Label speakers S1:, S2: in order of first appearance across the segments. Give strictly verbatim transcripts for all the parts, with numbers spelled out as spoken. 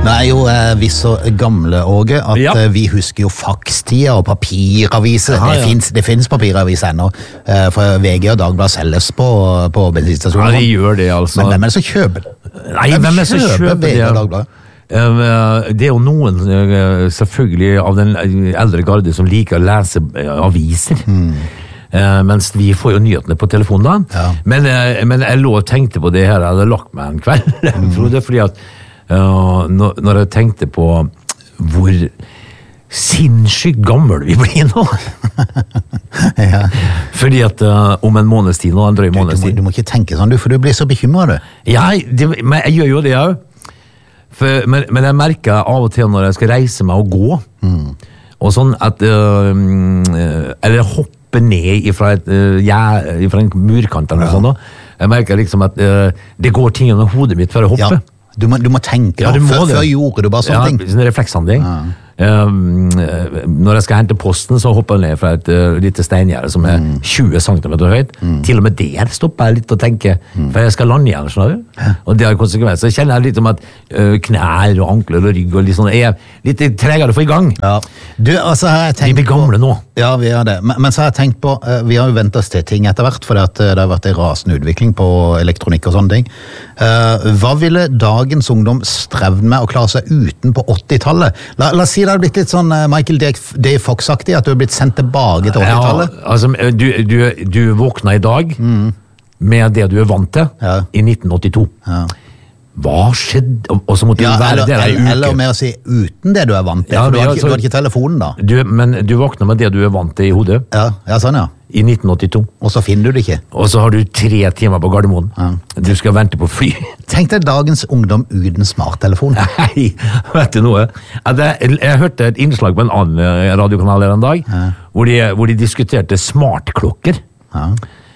S1: Nå er jo eh, vi så gamle, Åge, at ja. eh, vi husker jo fakstida og papiraviser. Ja, ja. Det finnes, det finnes papiraviser ennå, eh, for V G og Dagbladet selges på, på bensinstasjoner.
S2: Ja, de gjør det, altså.
S1: Men hvem er det som kjøper det?
S2: Nei, hvem er det som kjøper
S1: V G og Dagbladet?
S2: Det er jo noen, selvfølgelig, av den eldre garde som liker å lese aviser. Mm. Mens vi får jo nyhetene på telefonen da. Ja. Men, men jeg lå og tenkte på det her, jeg hadde lagt meg en kveld, mm. fordi at Uh, når, når jeg tenkte på hvor sinnssykt gammel vi blir nå. ja. Fordi at uh, om en måneds tid, nå en drøy måneds tid.
S1: Du, du, må, du må ikke tenke sånn, du, for du blir så bekymret, du.
S2: Ja, det, men jeg gjør jo det jeg for, men, men jeg merker av og til når jeg skal reise meg og gå, mm. og sånn at uh, eller hoppe ned ifra, et, uh, ja, ifra en murkant eller ja. Sånn, jeg merker liksom at uh, det går ting under hodet mitt før jeg hopper. Ja.
S1: Du må, du må tenke, ja, du må før, før gjorde du bare sånne
S2: ja,
S1: ting.
S2: Ja, sånne reflekshandling. Ja. Um, når jeg skal hente posten, så hopper jeg ned fra et uh, lite steingjerde som er mm. tjue centimeter høyt. Mm. Til og med der stopper jeg litt og tenker, mm. for jeg skal lande igjen, skjønner du? Ja. Og det har konsekvens. Så jeg kjenner litt om at uh, knær og ankler og rygg og litt sånn, er litt tregere å få i gang.
S1: Ja. Du, altså, har jeg tenkt
S2: vi blir gamle nå.
S1: Ja, vi har det. Men, men så har jeg tenkt på, uh, vi har jo ventet oss til ting etter hvert, for det har vært en rasende utvikling på elektronikk og sånne ting. Uh, hva ville dagens ungdom strevd med å klare seg uten på åttitallet? La, la oss si det har blitt litt sånn Michael D. Fox-aktig, at du har blitt sendt tilbake til åttitallet.
S2: Ja, altså, du, du, du våkna i dag mm. med det du er vant til ja. I nitten åttito. Ja. Hva skjedde? Og så måtte
S1: ja,
S2: du være
S1: eller,
S2: der i uke.
S1: Eller med å si uten det du er vant til, ja, for du har, ikke, du har ikke telefonen da.
S2: Du, men du våkner med det du er vant til i hodet.
S1: Ja, ja sånn ja.
S2: I nitten åttito.
S1: Og så finner du det ikke.
S2: Og så har du tre timer på Gardermoen. Ja. Du skal vente på fly.
S1: Tenk deg dagens ungdom uten smarttelefon.
S2: Nei, vet du noe? Jeg, jeg hørte et innslag på en annen radiokanal en dag, ja. hvor, de, hvor de diskuterte smartklokker. Ja.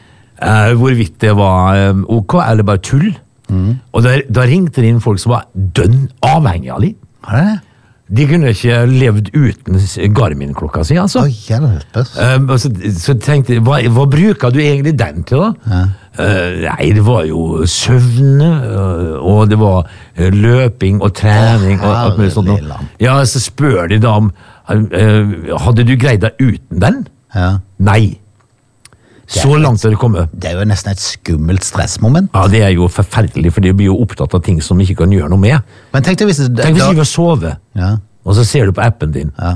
S2: Uh, hvorvidt det var um, ok, eller bare tull. Mm. Og da, da ringte det inn folk som var dønn avhengig av de.
S1: Hva er det?
S2: De kunne ikke levd uten Garmin-klokka si, altså.
S1: Oi, hjelpes.
S2: Uh, så, så tenkte jeg, hva, hva bruker du egentlig den til, da? Ja. Uh, nei, det var jo søvn, uh, og det var uh, løping og trening, oh, og alt mulig sånt. Ja, så spør de da om, uh, hadde du greid deg uten den? Ja. Nei. Så langt er det kommet.
S1: Det er jo nesten et skummelt stressmoment.
S2: Ja, det er jo forferdelig, for de blir jo opptatt av ting som ikke kan gjøre noe med.
S1: Men tenk deg hvis, det,
S2: tenk hvis
S1: da...
S2: de vil sove, ja. Og så ser du på appen din, ja.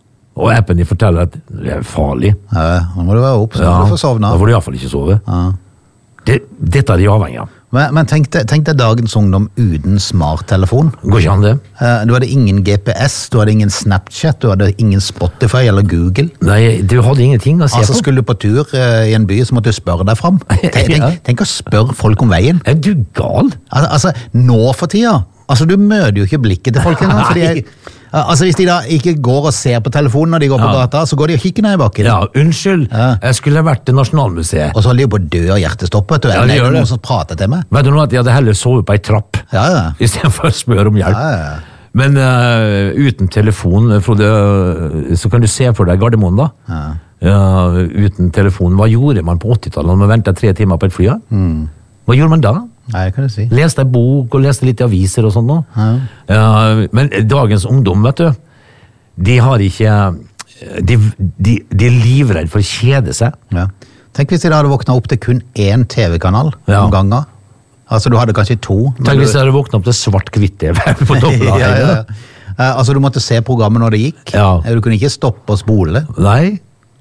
S2: Og appen din forteller at det er farlig.
S1: Ja, nå må du være opp, så
S2: ja.
S1: Må du få sovne.
S2: Da får du i hvert fall ikke sove. Ja. Det, dette er de avhengig av.
S1: Men, men tenk, deg, tenk deg dagens ungdom uten smarttelefon.
S2: Går ikke an det?
S1: Du hadde ingen G P S, du hadde ingen Snapchat, du hadde ingen Spotify eller Google.
S2: Nei, du hadde ingenting å se
S1: altså,
S2: på.
S1: Skulle du på tur uh, i en by, så måtte du spørre deg frem. Tenk, tenk,
S2: ja.
S1: tenk å spørre folk om veien.
S2: Er du gal?
S1: Al altså, nå for tida. Altså, du møter jo ikke blikket til folk engang, fordi jeg... Altså, hvis de da ikke går og ser på telefonen når de går på ja. Gata, så går de og kikker ned i bakken.
S2: Ja, unnskyld. Ja. Jeg skulle vært til Nasjonalmuseet.
S1: Og så holder de jo på død og hjertestopp, vet du. Ja, de gjør det. Noen som prater til meg.
S2: Vet du noe, at jeg hadde heller sovet på ei trapp,
S1: ja, ja.
S2: I stedet for å spørre om hjelp.
S1: Ja, ja.
S2: Men uh, uten telefon, Frode, så kan du se for deg Gardermoen da. Ja. Ja, uten telefon. Hva gjorde man på åttitallet når man ventet tre timer på et fly? Mm. Hva gjorde man da?
S1: Nei, kan du si.
S2: Leste en bok og leste litt aviser og sånt nå. Ja. Ja, men dagens ungdom, vet du, de har ikke de, de, de er livredd for å kjede seg. Ja.
S1: Tenk hvis de da hadde våknet opp til kun én T V-kanal
S2: ja.
S1: Om ganger. Altså du hadde kanskje to.
S2: Tenk hvis de hadde våknet opp til svart-hvitt T V på dobbelt.
S1: ja, ja, ja. Altså du måtte se programmet når det gikk. Ja. Du kunne ikke stoppe og spole.
S2: Nei.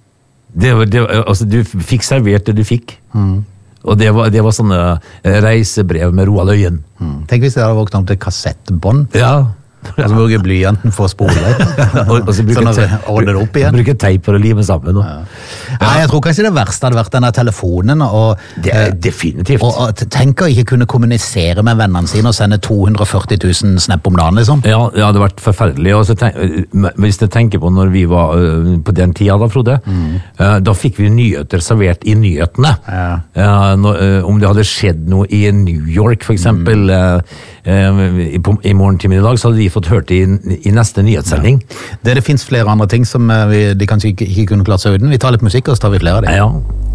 S2: Det, det, altså, du fikk servert det du fikk. Mm. Og det var, det var sånne reisebrev med Roald Øyen.
S1: Mm. Tenk hvis de hadde våknet opp til kassettbånd.
S2: Ja.
S1: Og så bruker blyanten for å spole.
S2: og, og så bruker
S1: sånn at ordner det opp igjen.
S2: Bruker teip for å lime sammen.
S1: Ja. Nei, jeg tror kanskje det verste hadde vært denne telefonen. Og,
S2: det er definitivt.
S1: Og, og tenk å ikke kunne kommunisere med vennene sine og sende to hundre og førti tusen snap om dagen, liksom.
S2: Ja, det hadde vært forferdelig. Og så tenk, hvis jeg tenker på når vi var uh, på den tida da, Frode, mm. uh, da fikk vi nyheter servert i nyhetene. Ja. Uh, når, uh, om det hadde skjedd noe i New York, for eksempel, mm. uh, uh, i, på, i morgentimen i dag, så hadde vi fått hørt i, i neste nyhetssending.
S1: Ja. Det, det finnes flere andre ting som vi, de kanskje ikke, ikke kunne klart seg uten. Vi tar litt musikk, og så tar vi flere av det.
S2: Ja.